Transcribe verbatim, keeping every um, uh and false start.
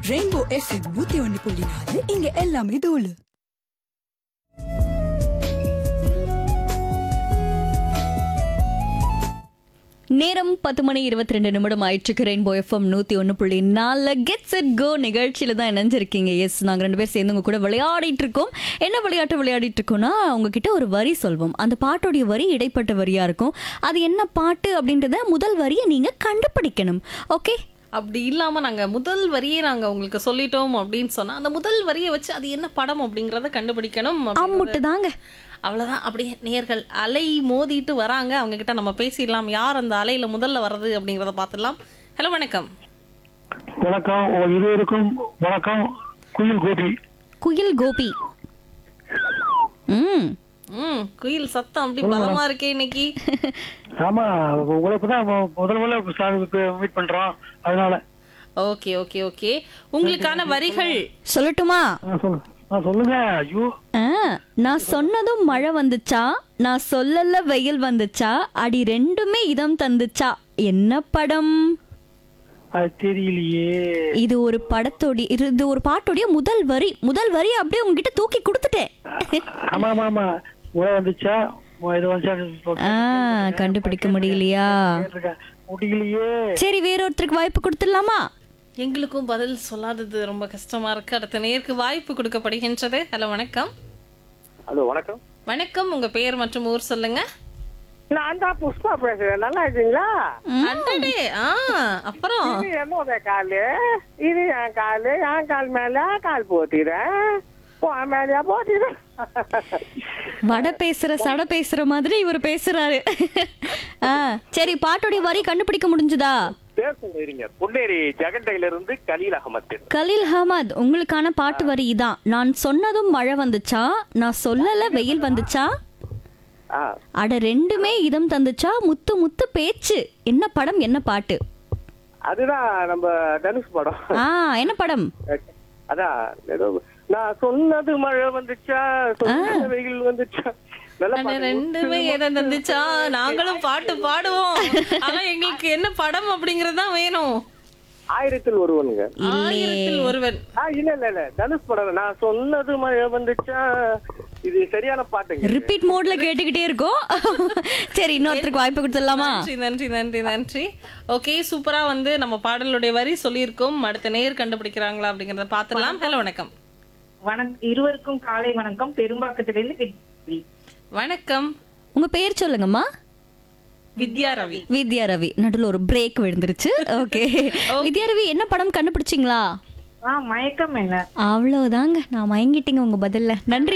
Rainbow FM நூத்தி ஒன்னு புள்ளி நாலு இங்க எல்லாமே தோலு. நேரம் பத்து மணி இருபத்தி ரெண்டு நிமிடம் ஆயிடுச்சு. ரெயின்போ எஃப்எம் நூத்தி ஒன்னு புள்ளி நாலு கெட்ஸ் இட் கோ நிகழ்ச்சியில தான் இணைஞ்சிருக்கீங்க. எஸ், நாங்க ரெண்டு பேர் சேர்ந்து உங்க கூட விளையாடிட்டு இருக்கோம். என்ன விளையாட்டு விளையாடிட்டு இருக்கோம்னா, உங்ககிட்ட ஒரு வரி சொல்வோம். அந்த பாட்டோடைய வரி இடைப்பட்ட வரியா இருக்கும். அது என்ன பாட்டு அப்படின்றத முதல் வரியை நீங்க கண்டுபிடிக்கணும். ஓகே, அப்படி இல்லாம நாங்க முதல் வரியை நாங்க உங்களுக்கு சொல்லிட்டோம் அப்படின்னு சொன்னா அந்த முதல் வரியை வச்சு அது என்ன படம் அப்படிங்கறத கண்டுபிடிக்கணும். அம்முட்டு தாங்க. அவ்வளவுதான். அப்படியே நேர்கள் அலை மோதிட்டு வராங்க. அவங்க கிட்ட நம்ம பேசிடலாம். யார் அந்த அலையில முதல்ல வர்றது அப்படிங்கறத பாத்துடலாம். ஹலோ, வணக்கம். வணக்கம். உங்க இருவருக்கும் வணக்கம். குயில் கோபி. குயில் கோபி. ம் ம் குயில் சத்தம் அப்படி பலமா இருக்கே இன்னைக்கு. ஆமா, உங்களுக்கு தான் முதல் முதல்ல மீட் பண்றோம், அதனால. ஓகே ஓகே ஓகே உங்களுக்கான வரிகள் சொல்லட்டுமா? ஆ, சொல்லு. ஆ, சொல்லுங்க. ஐயோ, ஆ, நான் சொன்னதும் மழை வந்துச்சா, நான் சொல்லல வெயில் வந்துச்சா, அடி ரெண்டுமே இதம் தந்துச்சா, என்ன படம்? அது தெரியலையே. இது ஒரு படத்தோடி இது ஒரு பாட்டோடைய முதல் வரி. முதல் வரி அப்படியே உங்ககிட்ட தூக்கி கொடுத்துட்டேன். ஆமா ஆமா ஆமா. உழ வந்துச்சா, இது வந்துச்சா. ஆ, கண்டுபிடிக்க முடியலையா? முடியலையே. சரி, வேறொருத்தருக்கு வாய்ப்பு கொடுத்துடலாமா? எங்களுக்கும் பதில் சொல்லாதது ரொம்ப கஷ்டமா இருக்கு. அடுத்த நேருக்கு வாய்ப்பு கொடுக்கப்படுகின்றது. ஹலோ, வணக்கம். ஹலோ, வணக்கம். வணக்கம். உங்க பெயர் மற்றும் ஊர் சொல்லுங்க. நான் தான் புஷ்பா பேசுறேன். நல்லா இருக்கீங்களா? அடடே, ஆ, அப்புறம் இது என்னோட காலு, இது என் காலு. என் கால் மேல கால் போட்டிறேன், மேலயா போட்டிறேன். வடை பேசுற சட பேசுற மாதிரி இவர் பேசுறாரு. ஆ, சரி, பாட்டோடைய வரி கண்டுபிடிக்க முடிஞ்சுதா? பேசுங்க. புன்னேரி ஜெகண்டையில இருந்து கலீல் அகமது. கலீல் அகமது, உங்களுக்கான பாட்டு வரி இதான். நான் சொன்னதும் மழை வந்துச்சா, நான் சொல்லல வெயில் வந்துச்சா, ஆ, அட ரெண்டுமே இதம் தந்துச்சா, முத்து முத்து பேச்சு, என்ன படம், என்ன பாட்டு? அதுதான் நம்ம தனுஷ் படம். ஆ, என்ன படம்? அதான் ஏதோ நான் சொன்னது மழை வந்துச்சா, சொன்னது வெயில் வந்துச்சா. நல்ல அட பாட்டு. ரெண்டுமே எதை தந்துச்சா, நாங்களும் பாட்டு பாடுவோம். ஆனா எங்களுக்கு என்ன படம் அப்படிங்கறது தான் வேணும். ஆயிரத்தில் ஒருவனுங்க. ஆயிரத்தில் ஒருவன். ஆ, இல்ல இல்ல இல்ல தனுஷ் படம். நான் சொன்னது மழை வந்துச்சா. இது சரியான பாட்டுங்க. ரிப்பீட் மோட்ல கேட்டுக்கிட்டே இருக்கோம். சரி, இன்னொருத்தருக்கு வாய்ப்பு கொடுத்துடலாமா? நன்றி நன்றி நன்றி நன்றி. ஓகே, சூப்பரா வந்து நம்ம பாடலுடைய வரி சொல்லியிருக்கோம். அடுத்த நேர் கண்டுபிடிக்கிறாங்களா அப்படிங்கறத பாத்துடலாம். ஹலோ, வணக்கம். வணக்கம். இருவருக்கும் காலை வணக்கம். பெரும்பாக்கத்திலிருந்து வித்யா. வணக்கம். உங்க பேர் சொல்லுங்கம்மா. வித்யா ரவி. வித்யா ரவி. நடுவில் ஒரு பிரேக் விழுந்துருச்சு. ஓகே, வித்யா ரவி, என்ன படம் கண்டுபிடிச்சிங்களா? ஆ, மயக்கம் என்ன? அவ்வளவுதாங்க, நான் மயங்கிட்டீங்க உங்க பதில்ல. நன்றி.